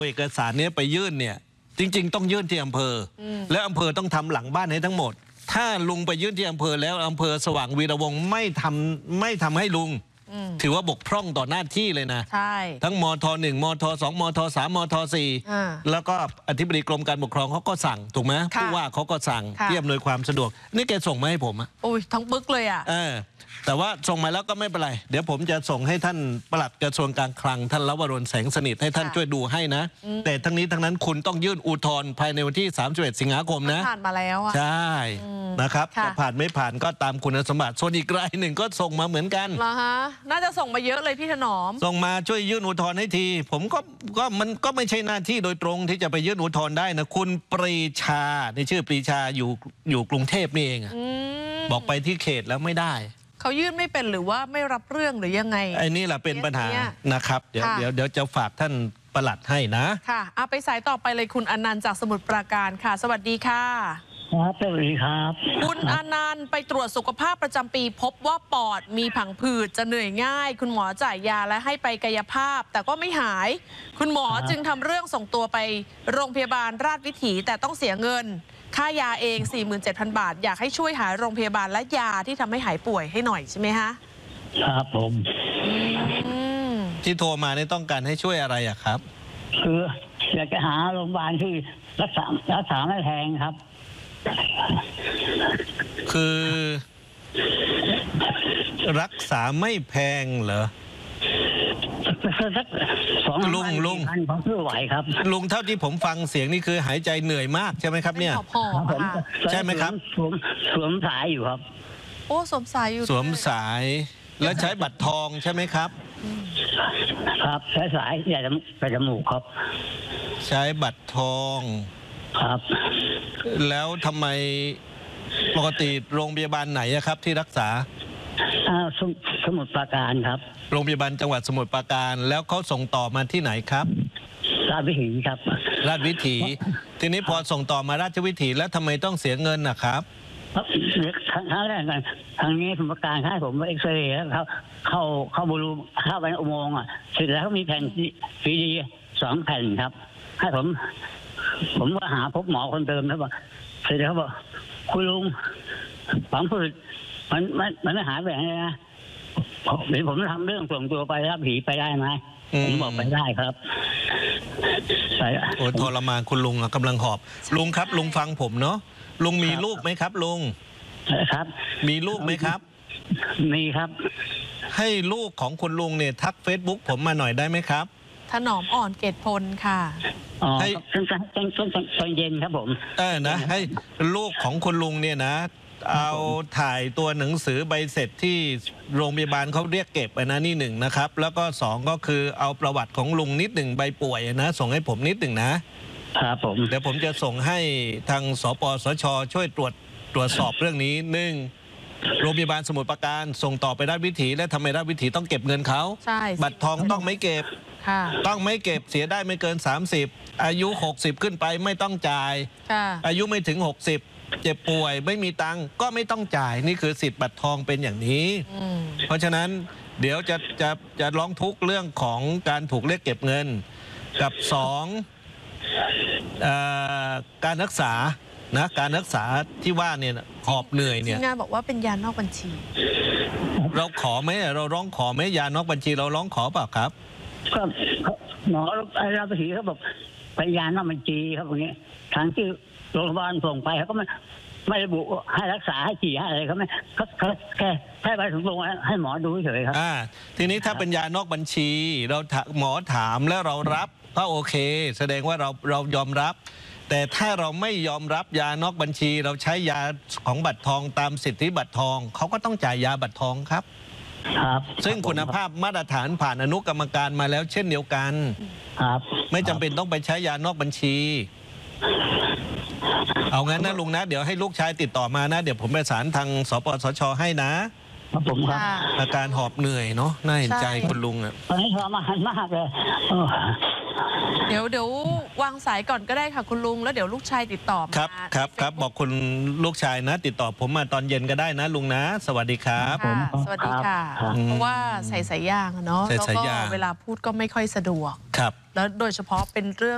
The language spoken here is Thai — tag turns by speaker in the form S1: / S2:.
S1: เอกสารนี้ไปยื่นเนี่ยจริงๆต้องยื่นที่อำเภอและอำเภอต้องทำหลังบ้านให้ทั้งหมดถ้าลุงไปยื่นที่อำเภอแล้วอำเภอสว่างวีระวงศ์ไม่ทำให้ลุงถือว่าบกพร่องต่อหน้าที่เลยนะ
S2: ใช่
S1: ทั้งมท1มท2มท3มท4แล้วก็อธิบดีกรมการปกครองเขาก็สั่งถูกไหมผู้ว่าเขาก็สั่งที่อำนวยความสะดวกนี่แกส่งมาให้ผม
S2: อุ้ยทั้งปึ๊กเลย
S1: แต่ว่าส่งมาแล้วก็ไม่เป็นไรเดี๋ยวผมจะส่งให้ท่านปลัดกระทรวงการคลังท่านลวรนแสงสนิทให้ท่านช่วยดูให้นะแต่ทั้งนี้ทั้งนั้นคุณต้องยื่นอุทธรณ์ภายในวันที่31สิงหาคมนะ
S2: ผ่านมาแล้ว
S1: ใช่นะครับจะผ่านไม่ผ่านก็ตามคุณสมบัติส่วนอีกรายหนึ่งก็ส่งมาเหมือนกัน
S2: เหรอฮะน่าจะส่งมาเยอะเลยพี่ถนอม
S1: ส่งมาช่วยยื่นอุทธรณ์ให้ทีผมก็มันก็ไม่ใช่หน้าที่โดยตรงที่จะไปยื่นอุทธรณ์ได้นะคุณปรีชาในชื่อปรีชาอยู่กรุงเทพนี่เองบอกไปที่เขตแล้วไม่ได้
S2: เขายื่นไม่เป็นหรือว่าไม่รับเรื่องหรือยังไง
S1: ไอ้นี่แหละเป็นปัญหานะครับเดี๋ยวจะฝากท่านปลัดให้นะ
S2: ค่ะเอาไปสายต่อไปเลยคุณอนันต์จากสมุทรปราการค่ะสวัสดีค่ะ
S3: ครับสวัสดีครับ
S2: คุณอนันต์ไปตรวจสุขภาพประจำปีพบว่าปอดมีผังผืดจะเหนื่อยง่ายคุณหมอจ่ายยาและให้ไปกายภาพแต่ก็ไม่หายคุณหมอจึงทำเรื่องส่งตัวไปโรงพยาบาลราชวิถีแต่ต้องเสียเงินค่ายาเอง 47,000 บาทอยากให้ช่วยหาโรงพยาบาลและยาที่ทำให้หายป่วยให้หน่อยใช่ไหมคะ
S3: ครับผม
S1: ที่โทรมานี่ต้องการให้ช่วยอะไรอะครับ
S3: คืออยากจะหาโรงพยาบาลที่รักษาไม่แพงครับ
S1: คือรักษาไม่แพงเหรอ
S3: สัก2,000 ลุงผมเพื่อไหวครับ
S1: ลุงเท่าที่ผมฟังเสียงนี่คือหายใจเหนื่อยมากใช่ไหมครับเนี่ยใช่ไหมครับ
S3: สวมสายอยู่ครับ
S2: โอ้สวมสายอยู่
S1: สวมสายแล้วใช้บัตรทองใช่ไหมครับ
S3: ครับใช้สายใหญ่ไปจมูกครับ
S1: ใช้บัตรทอง
S3: ครับ
S1: แล้วทำไมปกติโรงพยาบาลไหนครับที่รักษา
S3: สมุทรปราการครับ
S1: โรงพยาบาลจังหวัดสมุทรปราการแล้วเขาส่งต่อมาที่ไหนครับ
S3: ราชวิถีครับ
S1: ราชวิถีทีนี้พอส่งต่อมาราชวิถีแล้วทำไมต้องเสียเงินนะครับ
S3: ครั้งแรกกันทางนี้สมุทรปราการให้ผมเอ็กซเรย์แล้วเข้าบรูเข้าไปอุโมงค์เสร็จแล้วมีแผ่นซีดี2 แผ่นครับให้ผมก็หาพบหมอคนเดิมแล้วบอกเสร็จแล้วบอกคุณลุงผังผืดมันไม่หายไปไหนนะเดี๋ยวผมทำเรื่องส่งตัวไปรับผีไปได้ไหมผมบอกไปได้ครับ
S1: โอ้ทรมานคุณลุงกำลังหอบลุงครับลุงฟังผมเนาะลุงมีลูกไหมครับลุง
S3: ครับ
S1: มีลูกไหมครับ
S3: มีครับ
S1: ให้ลูกของคุณลุงเนี่ยทัก Facebook ผมมาหน่อยได้ไหมครับ
S2: ถนอมอ่อนเกตพลค่ะ
S3: ให้ตอนเย็นครับผม
S1: นะให้ลูกของคุณลุงเนี่ยนะเอาถ่ายตัวหนังสือใบเสร็จที่โรงพยาบาลเขาเรียกเก็บนะนี่1นะครับแล้วก็2ก็คือเอาประวัติของลุงนิด1ใบป่วยนะส่งให้ผมนิด1
S3: นะครับผม
S1: เดี๋ยวผมจะส่งให้ทางสปสช.ช่วยตรวจสอบเรื่องนี้1โรงพยาบาลสมุทรปราการส่งต่อไปราชวิถีและทำไมราชวิถีต้องเก็บเงินเขาบัตรทองต้องไม่เก็บต้องไม่เก็บเสียได้ไม่เกิน30อายุ60ขึ้นไปไม่ต้องจ่ายอายุไม่ถึง60เจ็บป่วยไม่มีตังค์ก็ไม่ต้องจ่ายนี่คือสิทธิ์บัตรทองเป็นอย่างนี้เพราะฉะนั้นเดี๋ยวจะร้องทุกข์เรื่องของการถูกเรียกเก็บเงินกับ2การรักษานะการรักษาที่ว่าเนี่ยหอบเหนื่อยเนี่ย
S2: งานบอกว่าเป็นยานอกบัญชี
S1: เราขอไหมเราร้องขอไหมยานอกบัญชีเราร้องขอเปล่าครับ
S3: ก็หมอราชวิถีเขาบอกเป็นยานอกบัญชีครับอย่างนี้ทางที่โรงพยาบาลส่งไปเขาก็ไม่ระบุให้รักษาให้ฉี่ให้อะไรเขาไม่แค่ไปถึงโรงพยาบาลให้หมอดูเฉยครับ
S1: ทีนี้ถ้าเป็นยานอกบัญชีเราหมอถามแล้วเรารับก็โอเคแสดงว่าเรายอมรับแต่ถ้าเราไม่ยอมรับยานอกบัญชีเราใช้ยาของบัตรทองตามสิทธิบัตรทองเขาก็ต้องจ่ายยาบัตรทองครับซึ่งคุณภาพมาตรฐานผ่านอนุกรรมการมาแล้วเช่นเดียวกันไม่จำเป็นต้องไปใช้ยานอกบัญชีเอางั้นนะลุงนะเดี๋ยวให้ลูกชายติดต่อมานะเดี๋ยวผมประสานทางสปสช.ให้นะครับ
S3: ผมครับ
S1: อาการหอบเหนื่อยเนาะน่าเห็นใจคุณลุง
S3: ตอนนี้ทรมานมากเลย
S2: เดี๋ยววางสายก่อนก็ได้ค่ะคุณลุงแล้วเดี๋ยวลูกชายติดต่อมา
S1: ครับบอกคุณลูกชายนะติดต่อผมมาตอนเย็นก็ได้นะลุงนะสวัสดีครับ
S2: สวัสดีค่ะเพราะว่าใส่สายยางเนาะแล้วก็เวลาพูดก็ไม่ค่อยสะดวก
S1: ครับ
S2: แล้วโดยเฉพาะเป็นเรื่อง